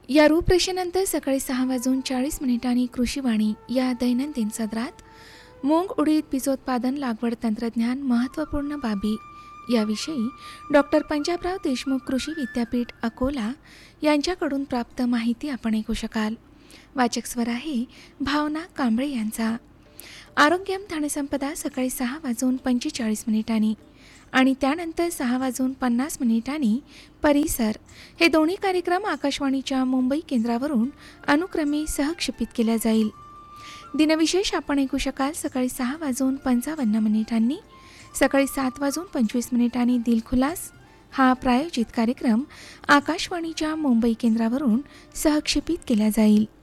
या रूपरेषेनंतर सकाळी 6:40 कृषीवाणी या दैनंदिन सदरात मूग उडीद बीजोत्पादन लागवड तंत्रज्ञान महत्त्वपूर्ण बाबी याविषयी डॉक्टर पंजाबराव देशमुख कृषी विद्यापीठ अकोला यांच्याकडून प्राप्त माहिती आपण ऐकू शकाल. वाचक स्वर आहे भावना कांबळे यांचा. आरोग्यम धनसंपदा सकाळी 6:45 आणि त्यानंतर 6:50 परिसर हे दोन्ही कार्यक्रम आकाशवाणीच्या मुंबई केंद्रावरून अनुक्रमे सहक्षेपित केल्या जाईल. दिनविशेष आपण ऐकू शकाल सकाळी 6:55 सकाळी 7:25 दिलखुलास हा प्रायोजित कार्यक्रम आकाशवाणीच्या मुंबई केंद्रावरून सहक्षेपित केला जाईल.